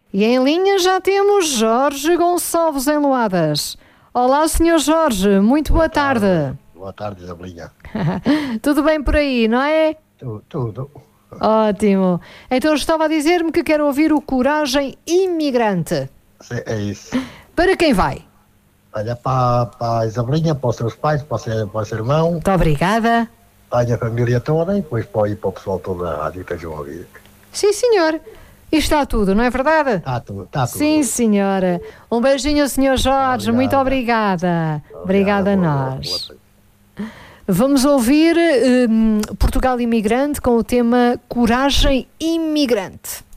E em linha já temos Jorge Gonçalves em Loadas. Olá, Sr. Jorge, muito boa tarde. Boa tarde, Isabelinha. Tudo bem por aí, não é? Tudo. Ótimo. Então estava a dizer-me que quero ouvir o Coragem Imigrante. Sim, é isso. Para quem vai? Olha, para a Isabelinha, para os seus pais, para o seu irmão, Muito obrigada. para a minha família toda e depois para o pessoal todo da rádio que estejam a ouvir. Sim, senhor. E está tudo, não é verdade? Está tudo. Sim, senhora. Um beijinho, Sr. Jorge. Muito obrigada. Obrigada a nós. Vamos ouvir Portugal Imigrante com o tema Coragem Imigrante.